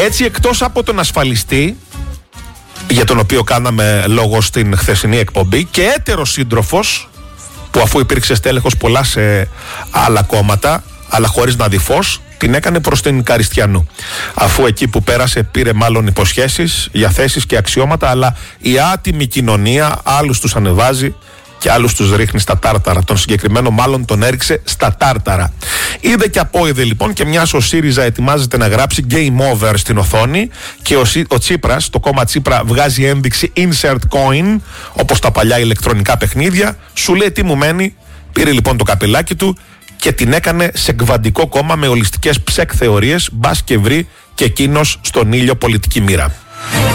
Έτσι, εκτός από τον ασφαλιστή, για τον οποίο κάναμε λόγο στην χθεσινή εκπομπή, και έτερος σύντροφος, που αφού υπήρξε στέλεχος πολλά σε άλλα κόμματα, αλλά χωρίς να δει φως, την έκανε προς την Καριστιανού. Αφού εκεί που πέρασε πήρε μάλλον υποσχέσεις για θέσεις και αξιώματα, αλλά η άτιμη κοινωνία άλλους τους ανεβάζει και άλλους τους ρίχνει στα τάρταρα. Τον συγκεκριμένο μάλλον τον έριξε στα τάρταρα. Είδε και απόειδε λοιπόν, και μιας ο ΣΥΡΙΖΑ ετοιμάζεται να γράψει game over στην οθόνη και ο Τσίπρας, το κόμμα Τσίπρα, βγάζει ένδειξη insert coin, όπως τα παλιά ηλεκτρονικά παιχνίδια, σου λέει τι μου μένει. Πήρε λοιπόν το καπελάκι του και την έκανε σε κβαντικό κόμμα με ολιστικές ψεκ θεωρίες, μπας και βρει και εκείνος στον ήλιο πολιτική μοίρα.